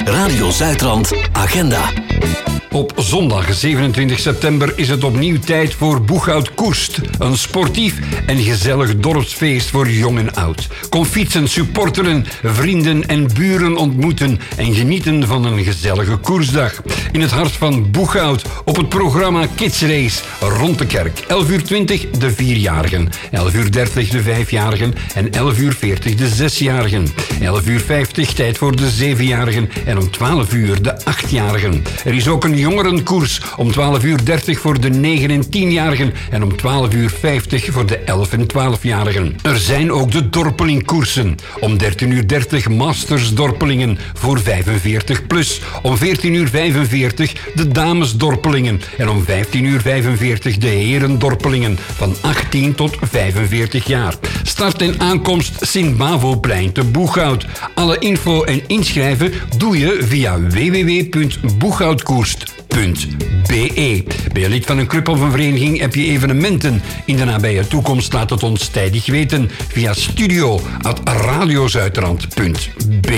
Radio Zuidrand Agenda. Op zondag 27 september is het opnieuw tijd voor Boeghout Koerst. Een sportief en gezellig dorpsfeest voor jong en oud. Kom fietsen, supporteren, vrienden en buren ontmoeten en genieten van een gezellige koersdag. In het hart van Boeghout op het programma Kids Race rond de kerk. 11:20 de 4-jarigen, 11:30 de 5-jarigen en 11:40 de 6-jarigen. 11:50 tijd voor de 7-jarigen en om 12:00 de 8-jarigen. Er is ook een jongerenkoers om 12:30 voor de 9- en 10-jarigen en om 12:50 voor de 11- en 12-jarigen. Er zijn ook de dorpelingkoersen. Om 13:30 mastersdorpelingen voor 45+. Om 14:45 de damesdorpelingen en om 15:45 de herendorpelingen van 18 tot 45 jaar. Start en aankomst Sint-Bavoplein te Boeghout. Alle info en inschrijven doe je via www.boeghoutkoerst.be. Ben je lid van een club of een vereniging? Heb je evenementen in de nabije toekomst? Laat het ons tijdig weten via studio@radiozuidrand.be.